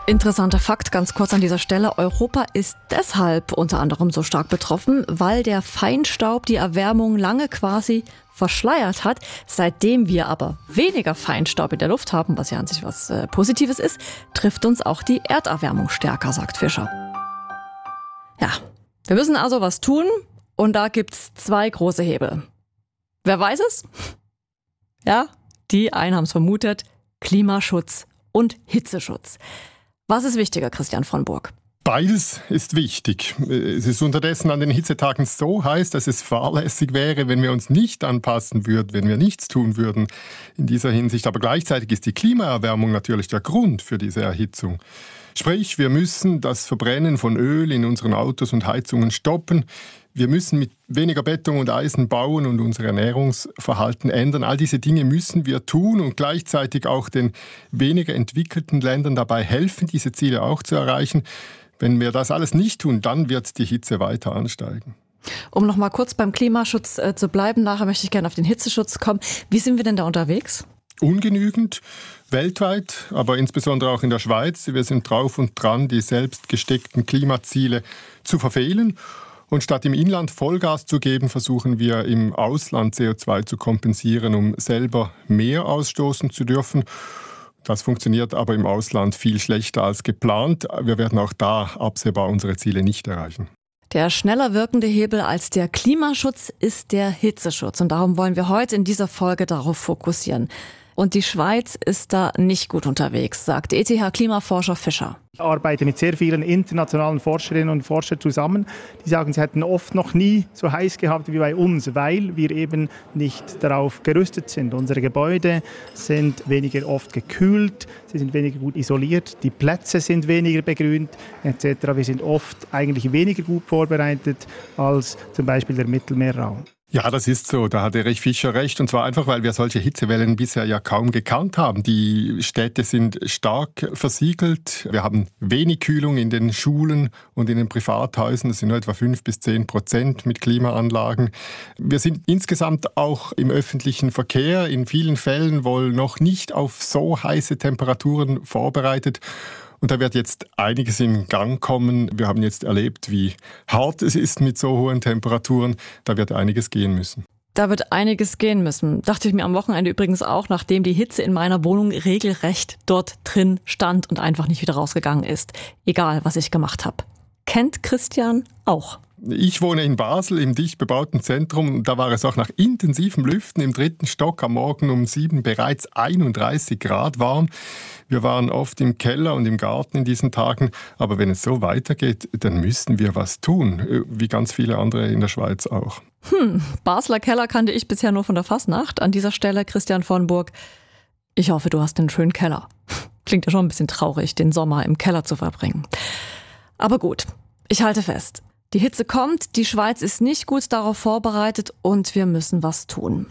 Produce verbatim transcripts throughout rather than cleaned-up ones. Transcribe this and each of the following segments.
Interessanter Fakt, ganz kurz an dieser Stelle. Europa ist deshalb unter anderem so stark betroffen, weil der Feinstaub die Erwärmung lange quasi verschleiert hat. Seitdem wir aber weniger Feinstaub in der Luft haben, was ja an sich was äh, Positives ist, trifft uns auch die Erderwärmung stärker, sagt Fischer. Ja, wir müssen also was tun und da gibt's zwei große Hebel. Wer weiß es? Ja, die einen haben es vermutet, Klimaschutz und Hitzeschutz. Was ist wichtiger, Christian von Burg? Beides ist wichtig. Es ist unterdessen an den Hitzetagen so heiß, dass es fahrlässig wäre, wenn wir uns nicht anpassen würden, wenn wir nichts tun würden in dieser Hinsicht. Aber gleichzeitig ist die Klimaerwärmung natürlich der Grund für diese Erhitzung. Sprich, wir müssen das Verbrennen von Öl in unseren Autos und Heizungen stoppen. Wir müssen mit weniger Beton und Eisen bauen und unser Ernährungsverhalten ändern. All diese Dinge müssen wir tun und gleichzeitig auch den weniger entwickelten Ländern dabei helfen, diese Ziele auch zu erreichen. Wenn wir das alles nicht tun, dann wird die Hitze weiter ansteigen. Um noch mal kurz beim Klimaschutz äh, zu bleiben, nachher möchte ich gerne auf den Hitzeschutz kommen. Wie sind wir denn da unterwegs? Ungenügend, weltweit, aber insbesondere auch in der Schweiz. Wir sind drauf und dran, die selbst gesteckten Klimaziele zu verfehlen. Und statt im Inland Vollgas zu geben, versuchen wir im Ausland C O zwei zu kompensieren, um selber mehr ausstoßen zu dürfen. Das funktioniert aber im Ausland viel schlechter als geplant. Wir werden auch da absehbar unsere Ziele nicht erreichen. Der schneller wirkende Hebel als der Klimaschutz ist der Hitzeschutz. Und darum wollen wir heute in dieser Folge darauf fokussieren. Und die Schweiz ist da nicht gut unterwegs, sagt E T H-Klimaforscher Fischer. Ich arbeite mit sehr vielen internationalen Forscherinnen und Forschern zusammen. Die sagen, sie hätten oft noch nie so heiß gehabt wie bei uns, weil wir eben nicht darauf gerüstet sind. Unsere Gebäude sind weniger oft gekühlt, sie sind weniger gut isoliert, die Plätze sind weniger begrünt et cetera. Wir sind oft eigentlich weniger gut vorbereitet als zum Beispiel der Mittelmeerraum. Ja, das ist so. Da hat Erich Fischer recht. Und zwar einfach, weil wir solche Hitzewellen bisher ja kaum gekannt haben. Die Städte sind stark versiegelt. Wir haben wenig Kühlung in den Schulen und in den Privathäusern. Das sind nur etwa fünf bis zehn Prozent mit Klimaanlagen. Wir sind insgesamt auch im öffentlichen Verkehr in vielen Fällen wohl noch nicht auf so heiße Temperaturen vorbereitet. Und da wird jetzt einiges in Gang kommen. Wir haben jetzt erlebt, wie hart es ist mit so hohen Temperaturen. Da wird einiges gehen müssen. Da wird einiges gehen müssen. Dachte ich mir am Wochenende übrigens auch, nachdem die Hitze in meiner Wohnung regelrecht dort drin stand und einfach nicht wieder rausgegangen ist. Egal, was ich gemacht habe. Kennt Christian auch. Ich wohne in Basel im dicht bebauten Zentrum. Da war es auch nach intensivem Lüften im dritten Stock am Morgen um sieben bereits einunddreißig Grad warm. Wir waren oft im Keller und im Garten in diesen Tagen. Aber wenn es so weitergeht, dann müssen wir was tun. Wie ganz viele andere in der Schweiz auch. Hm, Basler Keller kannte ich bisher nur von der Fasnacht. An dieser Stelle, Christian von Burg, ich hoffe, du hast einen schönen Keller. Klingt ja schon ein bisschen traurig, den Sommer im Keller zu verbringen. Aber gut, ich halte fest. Die Hitze kommt, die Schweiz ist nicht gut darauf vorbereitet und wir müssen was tun.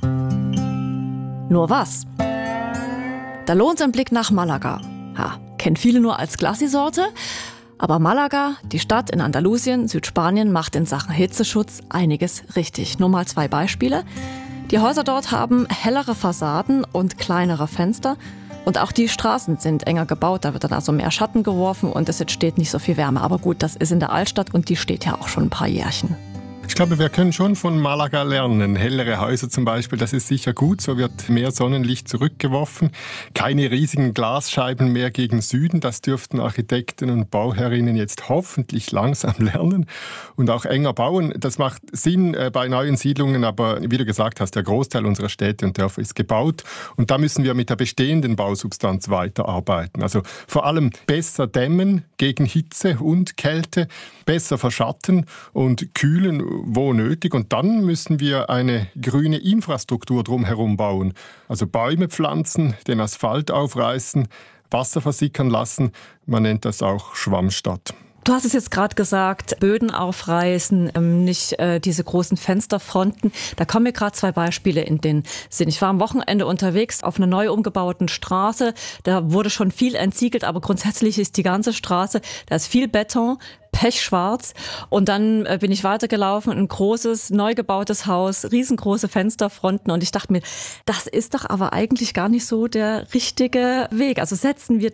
Nur was? Da lohnt ein Blick nach Malaga. Ha, kennen viele nur als Glacisorte, aber Malaga, die Stadt in Andalusien, Südspanien, macht in Sachen Hitzeschutz einiges richtig. Nur mal zwei Beispiele. Die Häuser dort haben hellere Fassaden und kleinere Fenster. Und auch die Straßen sind enger gebaut, da wird dann also mehr Schatten geworfen und es entsteht nicht so viel Wärme. Aber gut, das ist in der Altstadt und die steht ja auch schon ein paar Jährchen. Ich glaube, wir können schon von Malaga lernen. Hellere Häuser zum Beispiel, das ist sicher gut. So wird mehr Sonnenlicht zurückgeworfen. Keine riesigen Glasscheiben mehr gegen Süden. Das dürften Architekten und Bauherrinnen jetzt hoffentlich langsam lernen. Und auch enger bauen, das macht Sinn bei neuen Siedlungen. Aber wie du gesagt hast, der Großteil unserer Städte und Dörfer ist gebaut. Und da müssen wir mit der bestehenden Bausubstanz weiterarbeiten. Also vor allem besser dämmen gegen Hitze und Kälte, besser verschatten und kühlen, wo nötig. Und dann müssen wir eine grüne Infrastruktur drumherum bauen. Also Bäume pflanzen, den Asphalt aufreißen, Wasser versickern lassen. Man nennt das auch Schwammstadt. Du hast es jetzt gerade gesagt, Böden aufreißen, nicht äh, diese großen Fensterfronten. Da kommen mir gerade zwei Beispiele in den Sinn. Ich war am Wochenende unterwegs auf einer neu umgebauten Straße. Da wurde schon viel entsiegelt, aber grundsätzlich ist die ganze Straße, da ist viel Beton, pechschwarz. Und dann bin ich weitergelaufen, ein großes, neu gebautes Haus, riesengroße Fensterfronten. Und ich dachte mir, das ist doch aber eigentlich gar nicht so der richtige Weg. Also setzen wir